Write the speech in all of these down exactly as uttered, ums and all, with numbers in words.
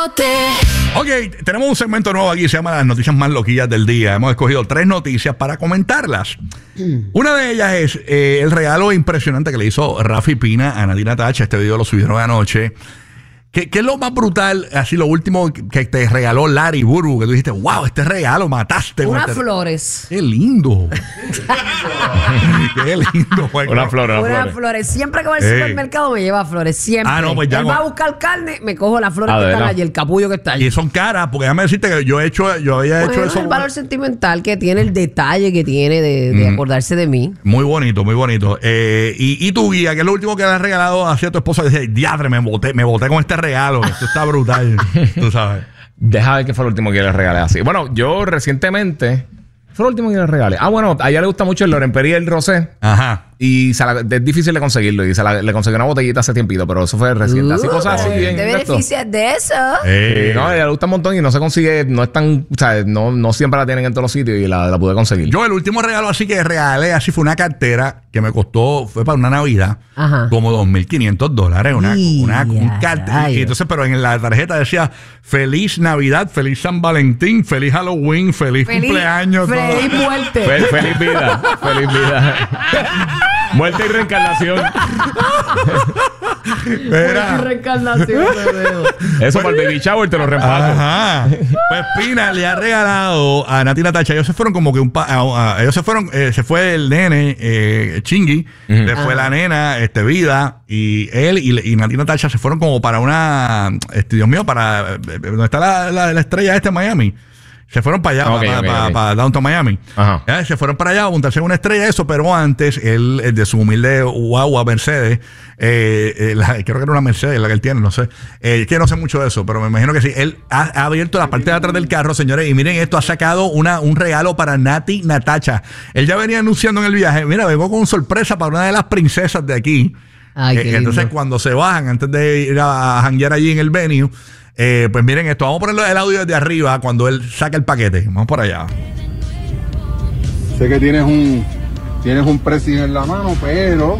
despelote. Ok, tenemos un segmento nuevo aquí, se llama Las Noticias Más Loquillas del Día. Hemos escogido tres noticias para comentarlas. Una de ellas es eh, el regalo impresionante que le hizo Rafi Pina a Nati Natasha. Este video lo subieron anoche. ¿Qué, ¿Qué es lo más brutal, así lo último que te regaló Larry Burbu? Que tú dijiste, wow, este regalo, mataste. Unas este... flores. Qué lindo. Qué lindo. Güey. Una flor, una Unas flores. flores. Siempre que voy al Ey. supermercado me lleva flores. Siempre. Ah, no, pues ya Él con- va a buscar carne, me cojo las flores Ah, que ¿de están verdad? allí, el capullo que está allí. Y son caras, porque déjame decirte que yo he hecho, yo había hecho Bueno, eso. el valor sentimental que tiene, el detalle que tiene de, de acordarse de mí. Muy bonito, muy bonito. Eh, y, y tu guía, que es lo último que le has regalado hacia tu esposa, dice, diadre, me boté, me boté con este regalo. Esto está brutal. Tú sabes. Deja ver qué fue lo último que le regalé así. Bueno, yo recientemente... Fue lo último que le regalé. Ah, bueno, a ella le gusta mucho el Loren Perrier el Rosé. Ajá. Y se la- es difícil de conseguirlo. Y se la- le conseguí una botellita hace tiempito, pero eso fue reciente. Así Uh, cosas así bien. Te de esto. beneficias de eso. Eh, Sí, no, a ella le gusta un montón y no se consigue, no es tan, o sea, no, no siempre la tienen en todos los sitios y la, la pude conseguir. Yo el último regalo así que regalé, así fue una cartera que me costó, fue para una Navidad, Ajá. como dos mil quinientos dólares. Una, Y una, un a cartera. rayos. Y entonces, pero en la tarjeta decía, feliz Navidad, feliz San Valentín, feliz Halloween, feliz, Feliz, cumpleaños. todo. feliz muerte. Fel- feliz vida, feliz vida. Muerte y reencarnación. Mira. Reencarnación de dedo. Eso para el baby shower te lo reempaco. Ajá. Pues Pina le ha regalado a Nati Natasha. Ellos se fueron como que un pa a- a- ellos se fueron, eh, se fue el nene, eh, Chingui, Ujú. se fue la nena, este Vida, y él y, y Nati Natasha se fueron como para una, este, Dios mío, para eh, donde está la, la, la estrella este en Miami. Se fueron para allá, Ok, para, ok, para, ok. para Downtown Miami. Ajá. Ya, se fueron para allá a montarse en una estrella, eso, pero antes, él, eh, de su humilde guagua Mercedes, eh, eh, la- creo que era una Mercedes la que él tiene, no sé. Eh, que no sé mucho de eso, pero me imagino que sí. Él ha, ha abierto la parte de atrás del carro, señores, y miren esto, ha sacado una, un regalo para Nati Natasha. Él ya venía anunciando en el viaje, mira, vengo con sorpresa para una de las princesas de aquí. Ay, qué Eh, entonces, lindo. cuando se bajan, antes de ir a, a janguear allí en el venue, eh, pues miren esto, vamos a ponerlo el audio desde arriba cuando él saca el paquete. Vamos por allá. Sé que tienes un tienes un pressing en la mano, pero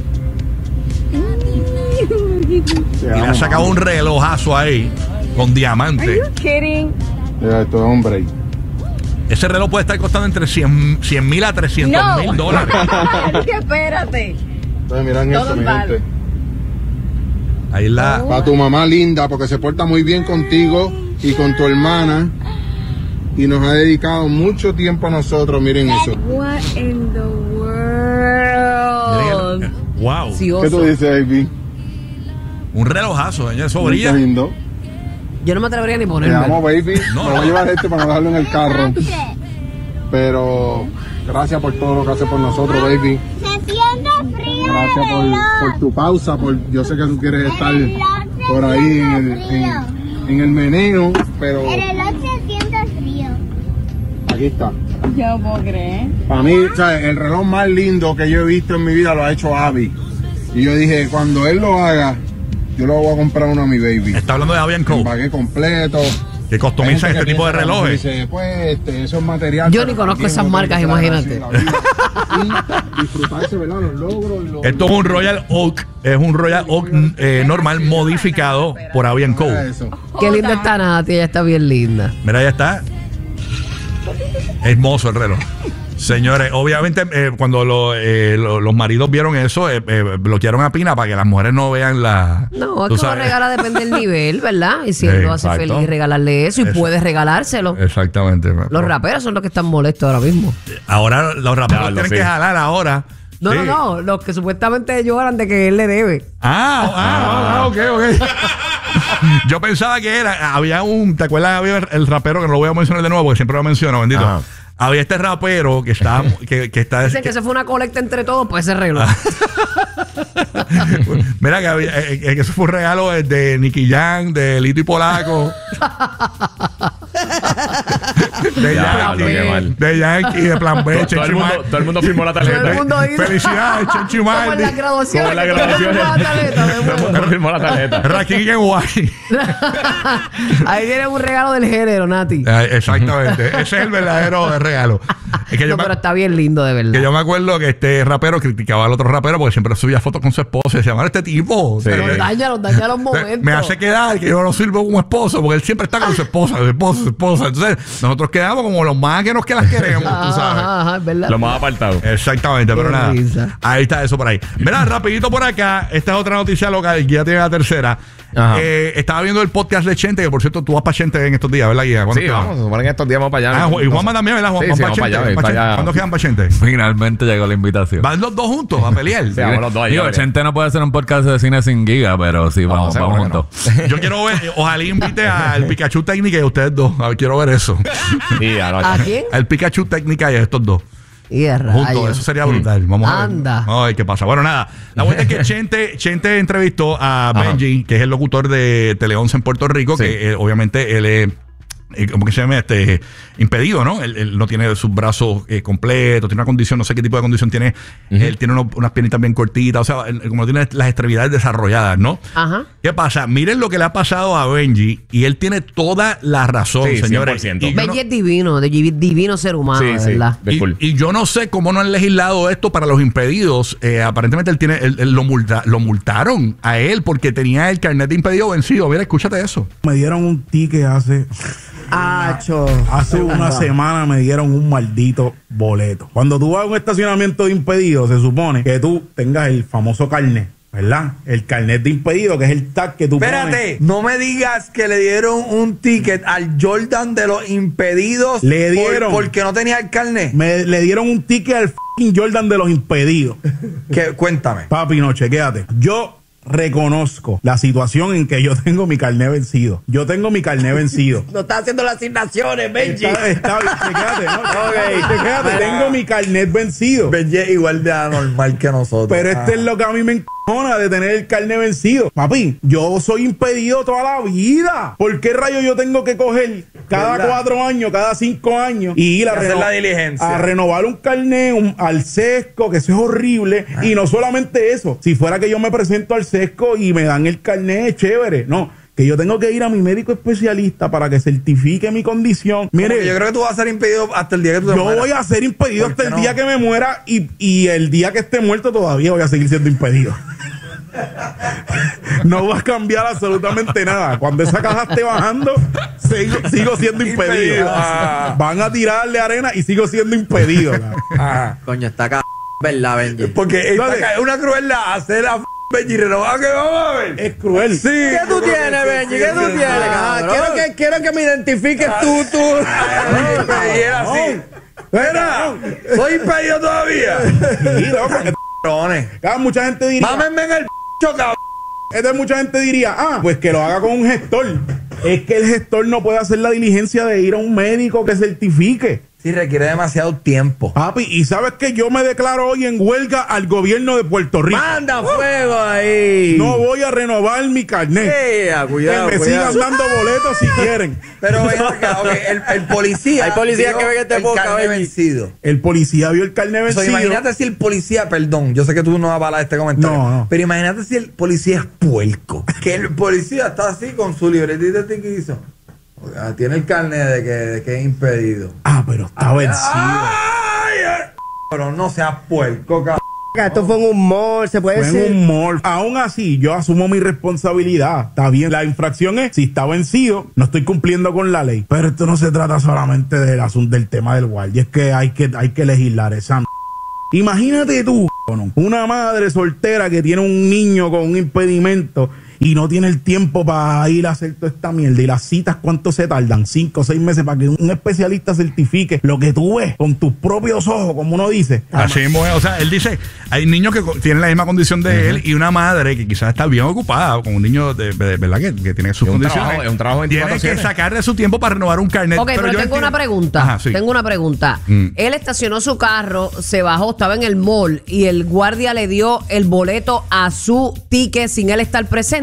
Y le ha sacado un relojazo ahí con diamante. Kidding? Mira, esto es un break. Ese reloj puede estar costando entre cien mil a trescientos No. mil dólares. Es que espérate. Entonces miran Todo esto, mi mal. gente. Ahí la. Para tu mamá linda, porque se porta muy bien contigo y con tu hermana. Y nos ha dedicado mucho tiempo a nosotros. Miren eso. What in the Miren world? el- Wow. Sí, ¿Qué tú oso. dices, baby? Un relojazo, señor. Eso Muy brilla. lindo. Yo no me atrevería ni Te ponerme. amo, baby. No, Me voy no. a llevar este para no dejarlo en el carro. Pero gracias por todo lo que hace por nosotros, baby. Se siente frío. Gracias por, por tu pausa. Por, yo sé que tú quieres estar por ahí en el, en, en el meneo, pero El reloj se siente frío. aquí está. Yo no puedo creer. Para mí, o sea, el reloj más lindo que yo he visto en mi vida lo ha hecho Abby. Y yo dije, cuando él lo haga, yo lo voy a comprar uno a mi baby. Está hablando de Avian Co. Pagué completo. Que customizan Hay gente este que tipo de piensa, relojes. Dice, pues, este, eso es material. Yo pero ni conozco también esas uno marcas, tiene que imagínate. traer así la vida Y disfrutarse, ¿verdad? Los logros. Los, Esto es un Royal Oak. Es un Royal Oak eh, normal modificado por Avian Co. Mira eso. Qué linda está Nati, ella está bien linda. Mira, ya está. Hermoso el reloj. Señores, obviamente eh, cuando lo, eh, lo- los maridos vieron eso, eh, eh, bloquearon a Pina para que las mujeres no vean la... No, tú es que uno sabes. regala depende del nivel, ¿verdad? Y si Sí, él lo hace exacto. feliz, regalarle eso y Eso. puedes regalárselo. Exactamente. Los raperos son los que están molestos ahora mismo. Ahora los raperos Diablo, tienen sí. que jalar ahora. No, Sí. no, no, los que supuestamente lloran de que él le debe. Ah, ah, ah, ok, ok. Yo pensaba que era, había un, ¿te acuerdas? Había el, el rapero, que no lo voy a mencionar de nuevo porque siempre lo menciono, bendito. Ajá. Había este rapero que está, que, que está... Dicen que se fue una colecta entre todos, pues ese reloj. Mira que, había, eh, eh, que eso fue un regalo de Nicky Jam, de Lito y Polaco. de Ya, lo que Yankee, mal. de Yankee, de Plan B, Todo, todo el Chencho mundo, Mal. todo el mundo firmó la Todo el tarjeta. mundo hizo- Felicidades, Chencho Como en Maldi. las graduaciones. Como en las que todo el mundo graduaciones. firma la tarjeta, me Todo el muero. mundo firmó la tarjeta. Raquín en Guay. Ahí tienen un regalo del género, Nati. Eh, Exactamente. Ese es el verdadero regalo. Es que yo, No, me, pero está bien lindo, de verdad. que yo me acuerdo que este rapero criticaba al otro rapero porque siempre subía fotos con su esposa y decía, "Mano, este tipo Sí. eh, Nos daña, nos daña los momentos. me hace quedar que yo no sirvo como esposo porque él siempre está con su esposa, su esposa, su esposa." Entonces, nosotros quedamos como los más que nos que las queremos, tú Ajá, sabes. ajá, ajá, es verdad. Lo más apartado. Exactamente, pero Qué nada. risa. Ahí está eso por ahí. Mira, rapidito por acá. Esta es otra noticia local. Ya tiene la tercera. Ajá. Eh, estaba viendo el podcast de Chente, que por cierto, tú vas para Chente en estos días, ¿verdad, Guía? ¿Cuándo Sí, te vas? vamos, se supone que estos días vamos para allá. Ah, y Juanma también, ¿verdad? Juan, Sí, van sí, pa' vamos para Chente, allá, van pa' para Chente. allá. ¿Cuándo quedan para Chente? Finalmente llegó la invitación. Van los dos juntos a pelear. Sí, vamos los dos allá, Digo, ¿verdad? Chente no puede hacer un podcast de cine sin Giga, pero sí, vamos, seguro vamos que no. juntos. Yo quiero ver, eh, ojalá invite al Pikachu Técnica y a ustedes dos. A ver, quiero ver eso. Sí, ya, no, ¿A quién? Al Pikachu Técnica y a estos dos. Y a Juntos, rayos. eso sería brutal. Vamos a ver. Anda. Vamos a ver qué pasa. Bueno, nada. La vuelta es que Chente, Chente entrevistó a Ajá. Benji, que es el locutor de Tele once en Puerto Rico, Sí. que eh, obviamente él es. eh, ¿Cómo que se llama? Este, impedido, ¿no? Él, él no tiene sus brazos eh, completos, tiene una condición, no sé qué tipo de condición tiene. Él tiene uno- unas piernitas bien cortitas, o sea, él- como tiene las extremidades desarrolladas, ¿no? Ajá. ¿Qué pasa? Miren lo que le ha pasado a Benji y él tiene toda la razón, Sí, señores. cien por ciento. Y yo no- Benji es divino, de divi- divino ser humano, Sí, de sí. verdad. De y, cool. y yo no sé cómo no han legislado esto para los impedidos. Eh, aparentemente él tiene, él- él lo, multa- lo multaron a él porque tenía el carnet de impedido vencido. Mira, escúchate eso. Me dieron un ticket hace, Acho. hace una semana, me dieron un maldito boleto. Cuando tú vas a un estacionamiento de impedido, se supone que tú tengas el famoso carnet, ¿verdad? El carnet de impedido, que es el tag que tú Espérate, no me digas que le dieron un ticket al Jordan de los impedidos. Le por- dieron. porque no tenía el carnet. pones. Me, le dieron un ticket al fucking Jordan de los impedidos. Que, cuéntame. Papi, no, chequéate. Yo reconozco la situación en que yo tengo mi carnet vencido. Yo tengo mi carnet vencido. No está haciendo las asignaciones, Benji. Está, está bien, chequéate, ¿no? Ok. Chequéate, tengo mi carnet vencido. Benji es igual de anormal que nosotros. Pero este Ah. es lo que a mí me encojona de tener el carnet vencido. Papi, yo soy impedido toda la vida. ¿Por qué rayos yo tengo que coger cada ¿Verdad? cuatro años, cada cinco años y ir a, Y hacer reno- la diligencia. a renovar un carnet un- al sesco, que eso es horrible? Ah. Y no solamente eso, si fuera que yo me presento al sesco y me dan el carnet, chévere. No, que yo tengo que ir a mi médico especialista para que certifique mi condición. Como Mire, que yo creo que tú vas a ser impedido hasta el día que tú te yo mueras. voy a ser impedido ¿Por hasta qué el no? día que me muera y, y el día que esté muerto todavía voy a seguir siendo impedido. No va a cambiar absolutamente nada. Cuando esa caja esté bajando, sigo, sigo siendo impedido. Impedido. Ah. Van a tirarle arena y sigo siendo impedido. Ajá. Coño, está acá, ¿verdad, Benji? Porque esta Dale. ca- es una crueldad hacer a f- Benji renovar que vamos a ver. Es cruel. Sí. ¿Qué tú tienes, Benji? ¿Qué tú tienes? Ah, quiero, que, quiero que me identifiques tú, tú. Y era así. Mira, soy impedido todavía. Sí, no, porque, Cabrones. ah, mucha gente diría, Mámenme en el p***, cabrón. entonces mucha gente diría, ah, pues que lo haga con un gestor. Es que el gestor no puede hacer la diligencia de ir a un médico que certifique. Sí, requiere demasiado tiempo. Papi, y sabes que yo me declaro hoy en huelga al gobierno de Puerto Rico. Manda fuego ahí. No voy a renovar mi carnet. Ea, cuidado, que me cuidado. sigan dando boletos si quieren. Pero ven acá, ok, el, el policía. Hay policías vio que ven este el podcast, carnet Benji. vencido. El policía vio el carnet So, vencido. imagínate si el policía, perdón, yo sé que tú no avalas este comentario, No, no. pero imagínate si el policía es puerco. Que el policía está así con su libretita de tiquizo. Oiga, tiene el carnet de que, de que es impedido. Ah, pero está vencido. Ay, ay, pero no seas puerco, cabrón. Esto fue en un mall, se puede Fue en decir. un mall. Aún así, yo asumo mi responsabilidad. Está bien. La infracción es, si está vencido, no estoy cumpliendo con la ley. Pero esto no se trata solamente del asunto del tema del guardia. Es que hay que, hay que legislar esa m- Imagínate tú, una madre soltera que tiene un niño con un impedimento y no tiene el tiempo para ir a hacer toda esta mierda. Y las citas, ¿cuánto se tardan? Cinco o seis meses para que un especialista certifique lo que tú ves con tus propios ojos, como uno dice. Así mismo es. O sea, él dice, hay niños que co- tienen la misma condición de él y una madre que quizás está bien ocupada con un niño de, de- verdad que, que tiene sus Es un condiciones. trabajo- es un trabajo Tiene veinticuatro que siete. sacar de su tiempo para renovar un carnet. Ok, pero, yo tengo entiendo- una pregunta. Ajá, sí. Tengo una pregunta. Mm. Él estacionó su carro, se bajó, estaba en el mall y el guardia le dio el boleto a su ticket sin él estar presente.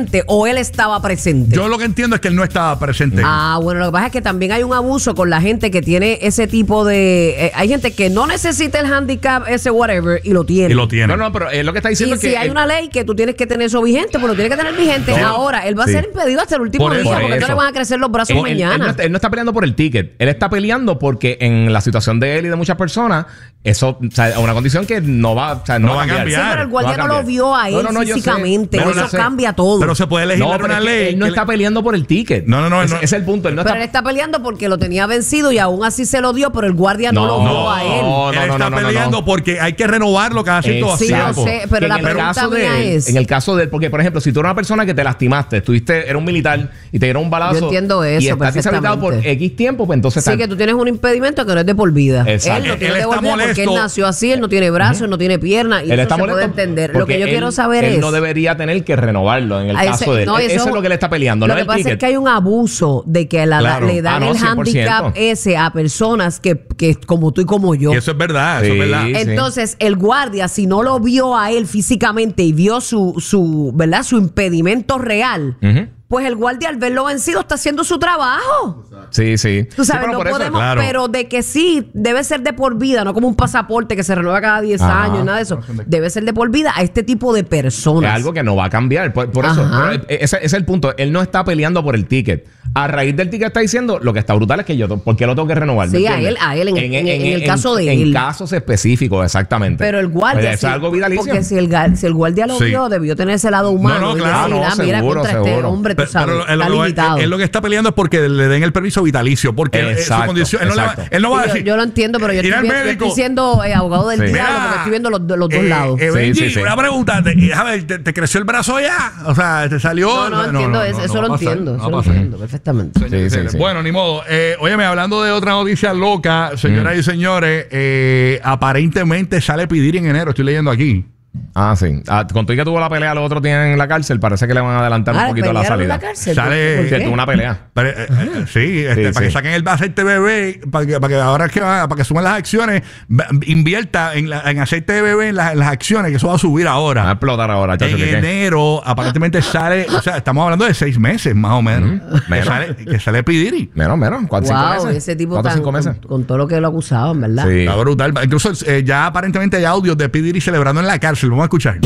presente o él estaba presente? Yo lo que entiendo es que él no estaba presente. Ah, bueno, lo que pasa es que también hay un abuso con la gente que tiene ese tipo de... eh, hay gente que no necesita el handicap ese whatever y lo tiene. Y lo tiene. No, no, pero es lo que está diciendo Y es que si hay él- una ley que tú tienes que tener eso vigente, pues lo tienes que tener vigente. Sí. Ahora, él va Sí. a ser impedido hasta el último Por día eso. porque Por no le eso. van a crecer los brazos Él- él- mañana. Él, no está, él no está peleando por el ticket. Él está peleando porque en la situación de él y de muchas personas, eso, o sea, es una condición que no va, o sea, no No va a va a cambiar. cambiar. Sí, pero el guardia va a no lo cambiar. vio a él No, no, no, yo sé. físicamente. No, no, eso yo sé. cambia todo. Pero se puede No, legislar pero una es que ley. él no que está le- peleando por el ticket. No, no, no, Ese, no. ese es el punto. Él no Pero está... él está peleando porque lo tenía vencido y aún así se lo dio, pero el guardia no, No, lo vio no, a él. no, él no, está no, no, peleando no. porque hay que renovarlo cada cierto Sí, tiempo. yo sé, pero En la el pregunta caso de mía él, es- En el caso de él, porque por ejemplo, si tú eres una persona que te lastimaste, estuviste, eras un militar y te dieron un balazo. Yo entiendo y eso estás deshabilitado por perfectamente. X tiempo, pues entonces. Sí, está- que tú tienes un impedimento que no es de por vida. Exacto. Él lo tiene Él de por está vida porque él molesto. nació así, él no tiene brazos, él no tiene piernas y Él eso está se puede molesto entender. Lo porque que yo él- quiero saber él es... no debería tener que renovarlo en el a ese- caso de él. no, Eso, eso- es lo que él está peleando, Lo no que el pasa ticket. es que hay un abuso de que la- Claro. le dan Ah, no, el cien por ciento. handicap ese a personas que, que como tú y como yo. Y eso es verdad, eso Sí. es verdad. sí. Entonces, el guardia, si no lo vio a él físicamente y vio su, su, ¿verdad? Su impedimento real, Ujú. pues el guardia al verlo vencido está haciendo su trabajo. Sí, sí. Tú Sí, sabes, pero no por eso- podemos, claro. pero de que sí, debe ser de por vida, no como un pasaporte que se renueva cada diez Ajá. años, nada de eso. Debe ser de por vida a este tipo de personas. Es algo que no va a cambiar. Por, por eso, Ajá. pero ese, ese es el punto. Él no está peleando por el ticket. A raíz del ticket está diciendo, lo que está brutal es que yo, ¿por qué lo tengo que renovar? ¿Me Sí, a entiendes? él- a él, en- en- en el caso de en él. casos específicos, exactamente. Pero el guardia, Pues eso sí, es algo vitalicio. porque si el, ga- si el guardia lo Sí. vio, debió tener ese lado humano. No, no, y claro, decir, no, ah, mira, seguro, contra este seguro. hombre, tú Pero, sabes, pero está él, lo- limitado. él- él lo que está peleando es porque le den el permiso vitalicio. Porque eh, su Exacto, condición. Él no, le va, exacto. él no va a Sí, yo, decir. yo lo entiendo, pero yo ir estoy, al bien- yo médico. estoy siendo eh, abogado del Sí. diablo Mira, porque estoy viendo los, los dos eh, lados. eh, Sí, Benji, sí, sí. una pregunta. Te, déjame, te, te creció el brazo ya? O sea, ¿te salió? no, no, entiendo eso, eso va lo a pasar, entiendo, no eso va a lo pasar. entiendo perfectamente. Sí, sí, sí. Bueno, ni modo. Eh, óyeme, hablando de otra noticia loca, señoras Mm. y señores, eh, aparentemente sale Pidiri en enero. Estoy leyendo aquí. Ah, sí. Ah, con todo y que tuvo la pelea, los otros tienen en la cárcel, parece que le van a adelantar Ah, un poquito la pelearon en salida. la cárcel. Sale- ¿Por Que qué? tuvo una pelea. Pero, eh, eh, sí, este, Sí, para que sí. saquen el aceite de bebé, para que, para que ahora es que va- para que suban las acciones, va- invierta en, la- en aceite de bebé en, la- en las acciones, que eso va a subir Va a ahora. explotar ahora, chacho. En ¿qué qué? enero, aparentemente sale, o sea, estamos hablando de seis meses más o menos. Que Menos. sale, que sale Pidiri. Menos, menos. Cuatro, cinco Wow, meses. ese tipo Cuatro, tan, cinco meses. con, con todo lo que lo acusaban, ¿verdad? Sí. Está brutal. Incluso eh, ya aparentemente hay audios de Pidiri celebrando en la cárcel. Vamos a escuchar.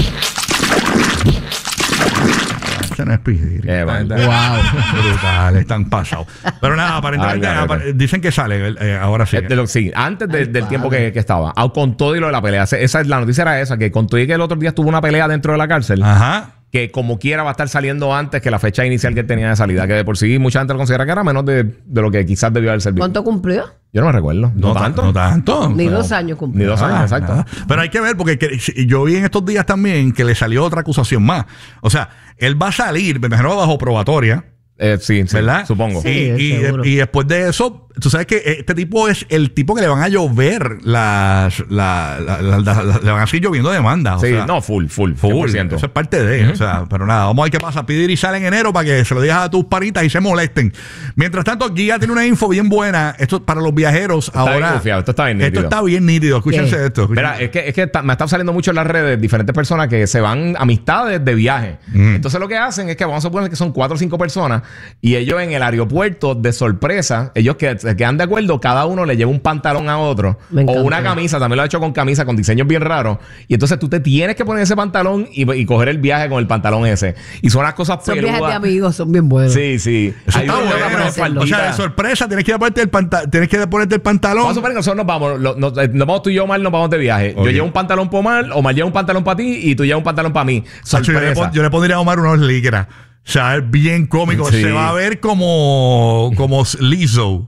Ese no es Pidiri. Qué Está- bueno. está- Brutal, están pasados. Pero nada, aparentemente Ay, apa- garete. dicen que sale eh, ahora sí. Eh, de lo- sí, antes de- del tiempo que, que estaba. Ah, con todo y lo de la pelea. Esa- Esa es la noticia, era esa, que con todo y que el otro día estuvo una pelea dentro de la cárcel, Ajá. que como quiera va a estar saliendo antes que la fecha inicial que él tenía de salida, que de por sí mucha gente lo considera que era menos de, de lo que quizás debió haber servido. ¿Cuánto cumplió? Yo no me recuerdo. No, ta- tanto. No tanto. Ni Pero- dos años Ni cumplió. dos años, Nada, exacto. nada. Pero hay que ver, porque que- si- yo vi en estos días también que le salió otra acusación más. O sea, él va a salir, me imagino bajo probatoria, Eh, sí, sí, ¿verdad? supongo. Sí. Y, y- seguro. y después de eso, tú sabes que este tipo es el tipo que le van a llover las. La, la- la- la- la- le van a seguir lloviendo demandas. Sí, o sea, no, full, full, full. cien por ciento. Eso es parte de. O sea, pero nada, vamos a ver qué pasa. Pidiri sale en enero para que se lo digas a tus paritas y se molesten. Mientras tanto, Giga tiene una info bien buena. Esto es para los viajeros. Está ahora. bien confiado, esto está bien Esto nítido. está bien nítido. Escúchense ¿Qué? esto. Mira, escúchense. es que, es que ta- me están saliendo mucho en las redes diferentes personas que se van amistades de viaje. Mm. Entonces lo que hacen es que vamos a suponer que son cuatro o cinco personas y ellos en el aeropuerto de sorpresa, ellos que se quedan de acuerdo, cada uno le lleva un pantalón a otro Me o encanta. una camisa, también lo ha hecho con camisa, con diseños bien raros. Y entonces tú te tienes que poner ese pantalón y, y coger el viaje con el pantalón ese. Y son las cosas Son viajes de peludas. amigos, son bien buenos. Sí, sí. Eso Ahí está uno le va a bueno. poner O sea, de faldita. sorpresa, tienes que ponerte el pantalón. Tienes que ponerte el pantalón. Vamos a suponer que nosotros nos vamos, lo- nos, eh, nos vamos tú y yo, Omar, nos vamos de viaje. Ok. Yo llevo un pantalón para Omar, Omar lleva un pantalón para ti y tú llevas un pantalón para mí. Sacho, yo, le Sorpresa. pon- yo le pondría a Omar unos licras. O sea, es bien cómico. Sí. Se va a ver como, como liso.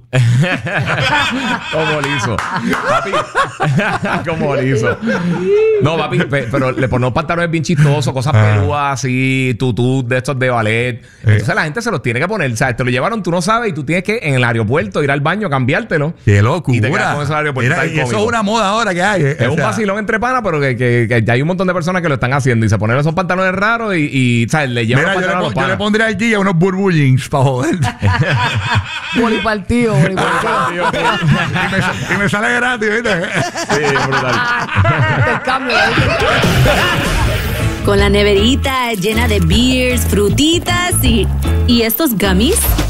Como liso. Papi. Como liso. No, papi, pe- pero le ponemos pantalones bien chistosos, cosas Ah. peludas así, tutú de estos de ballet. Entonces la gente se los tiene que poner. O sea, te lo llevaron, tú no sabes, y tú tienes que en el aeropuerto ir al baño, cambiártelo. ¡Qué locura! Y te quedas con eso en el aeropuerto. Mira, Está y bien eso es cómico. una moda ahora que hay. eh. Es O un sea, vacilón entre panas, pero que, que, que ya hay un montón de personas que lo están haciendo y se ponen esos pantalones raros y, y ¿sabes? Le llevan Mira, los yo le, pantalones a los pon- yo le panas. pondría al Giga unos burbullins para joder. Bolipartido, bolipartido. y, me, sa- y me sale gratis, ¿viste? Sí, brutal. Intercambio, ¿eh? Con la neverita llena de beers, frutitas y... ¿Y estos gummies?